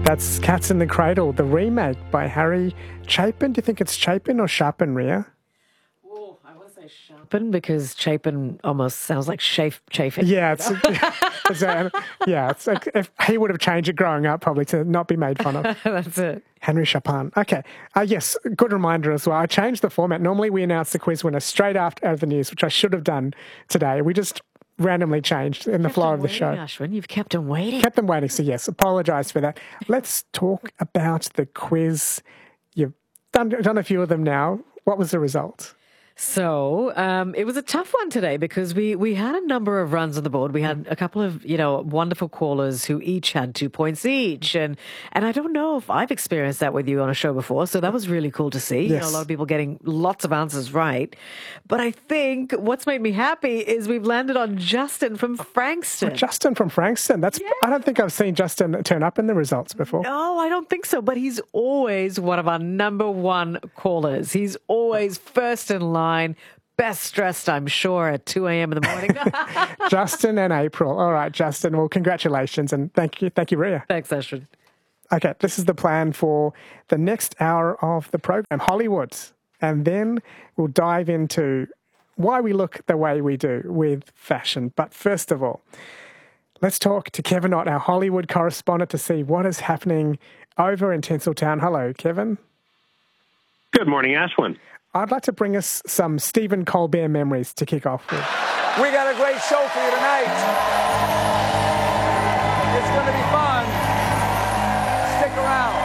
That's Cats in the Cradle, the remake by Harry Chapin. Do you think it's Chapin or Chapin, Ria? Oh, I want to say Chapin because Chapin almost sounds like chafing. Yeah, it's like if he would have changed it growing up probably to not be made fun of. That's it. Henry Chapin. Okay. Yes, good reminder as well. I changed the format. Normally we announce the quiz winner straight after the news, which I should have done today. We just randomly changed in the flow of the show. Ashwin, you've kept them waiting. Kept them waiting, so yes, apologise for that. Let's talk about the quiz. You've done a few of them now. What was the result? So it was a tough one today because we had a number of runs on the board. We had a couple of, wonderful callers who each had 2 points each. And I don't know if I've experienced that with you on a show before. So that was really cool to see. Yes. A lot of people getting lots of answers right. But I think what's made me happy is we've landed on Justin from Frankston. Justin from Frankston. I don't think I've seen Justin turn up in the results before. No, I don't think so. But he's always one of our number one callers. He's always first in line. Best dressed, I'm sure, at 2 a.m. in the morning. Justin and April. All right, Justin. Well, congratulations and thank you, Ria. Thanks, Ashwin. Okay, this is the plan for the next hour of the program, Hollywood. And then we'll dive into why we look the way we do with fashion. But first of all, let's talk to Kevin Ott, our Hollywood correspondent, to see what is happening over in Tinseltown. Hello, Kevin. Good morning, Ashwin. I'd like to bring us some Stephen Colbert memories to kick off with. We got a great show for you tonight. It's going to be fun. Stick around.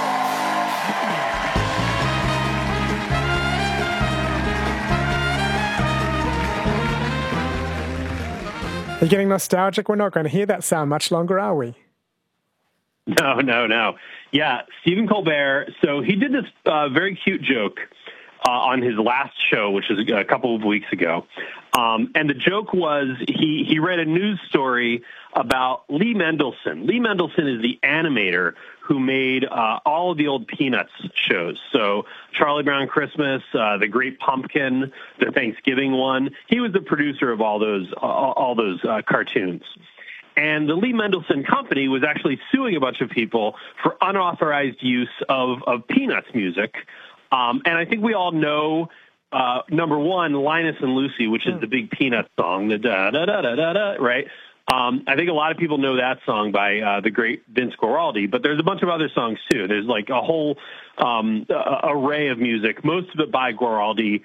Are you getting nostalgic? We're not going to hear that sound much longer, are we? No. Yeah, Stephen Colbert. So he did this very cute joke on his last show, which is a couple of weeks ago. And the joke was he read a news story about Lee Mendelsohn. Lee Mendelsohn is the animator who made all of the old Peanuts shows. So Charlie Brown Christmas, The Great Pumpkin, the Thanksgiving one. He was the producer of all those cartoons. And the Lee Mendelsohn Company was actually suing a bunch of people for unauthorized use of Peanuts music. And I think we all know, number one, Linus and Lucy, which is the big Peanuts song, the da-da-da-da-da-da, right? I think a lot of people know that song by the great Vince Guaraldi, but there's a bunch of other songs, too. There's like a whole array of music, most of it by Guaraldi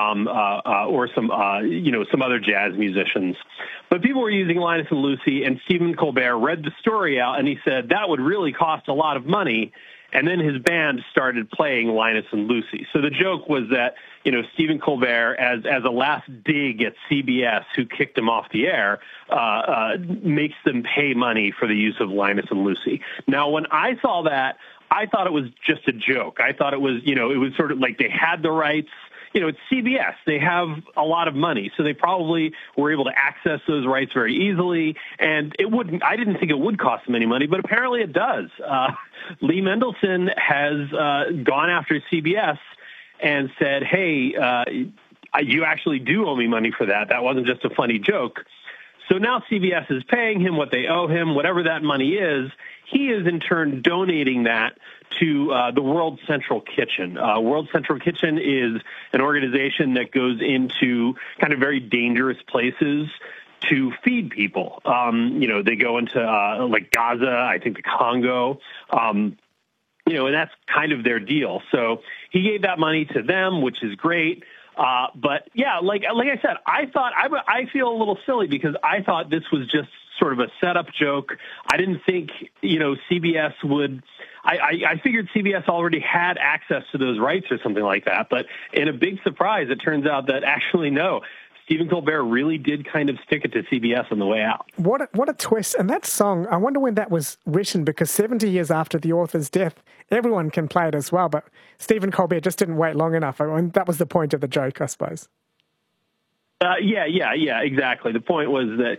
or some other jazz musicians. But people were using Linus and Lucy, and Stephen Colbert read the story out, and he said that would really cost a lot of money. And then his band started playing Linus and Lucy. So the joke was that, Stephen Colbert, as a last dig at CBS, who kicked him off the air, makes them pay money for the use of Linus and Lucy. Now, when I saw that, I thought it was just a joke. I thought it was, it was sort of like they had the rights. It's CBS. They have a lot of money, so they probably were able to access those rights very easily. And I didn't think it would cost them any money, but apparently it does. Lee Mendelsohn has gone after CBS and said, hey, you actually do owe me money for that. That wasn't just a funny joke. So now CBS is paying him what they owe him, whatever that money is. He is in turn donating that to the World Central Kitchen. World Central Kitchen is an organization that goes into kind of very dangerous places to feed people. They go into like Gaza, I think the Congo, and that's kind of their deal. So he gave that money to them, which is great. But yeah, like I said, I feel a little silly because I thought this was just sort of a setup joke. I didn't think, CBS would. I figured CBS already had access to those rights or something like that. But in a big surprise, it turns out that actually no. Stephen Colbert really did kind of stick it to CBS on the way out. What a twist. And that song, I wonder when that was written, because 70 years after the author's death, everyone can play it as well. But Stephen Colbert just didn't wait long enough. I mean, that was the point of the joke, I suppose. Yeah, exactly. The point was that,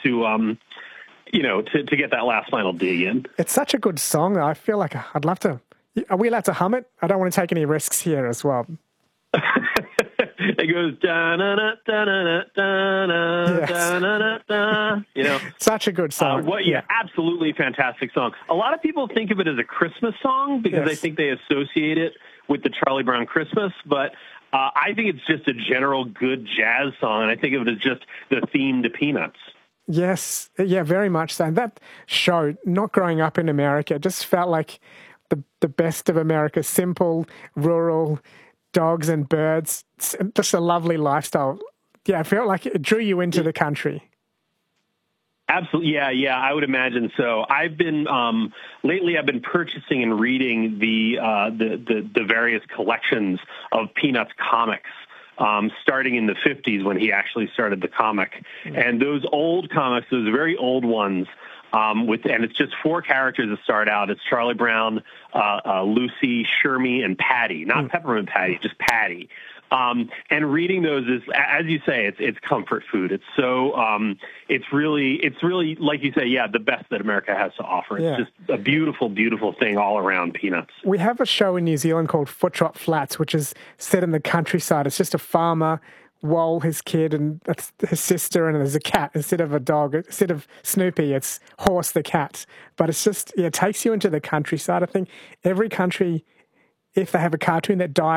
to get that last final dig in. It's such a good song. I feel like I'd love to. Are we allowed to hum it? I don't want to take any risks here as well. It goes da na na da na na da na da na da. You know, such a good song. Absolutely fantastic song. A lot of people think of it as a Christmas song because I think they associate it with the Charlie Brown Christmas, but I think it's just a general good jazz song, and I think of it as just the theme to Peanuts. Yes, yeah, very much so. And that show, not growing up in America, just felt like the best of America. Simple, rural, dogs and birds, just a lovely lifestyle. Yeah, I felt like it drew you into the country. Absolutely, yeah, I would imagine so. I've been lately. I've been purchasing and reading the various collections of Peanuts comics, starting in the 50s when he actually started the comic, and those old comics, those very old ones. And it's just 4 characters that start out. It's Charlie Brown, Lucy, Shermie, and Patty. Not Peppermint Patty, just Patty. And reading those is, as you say, it's comfort food. It's so, it's really, like you say, the best that America has to offer. It's just a beautiful, beautiful thing all around Peanuts. We have a show in New Zealand called Footdrop Flats, which is set in the countryside. It's just a farmer, Wal, his kid, and that's his sister, and there's a cat instead of a dog. Instead of Snoopy, it's Horse the cat. But it's just, it takes you into the countryside. I think every country, if they have a cartoon that dies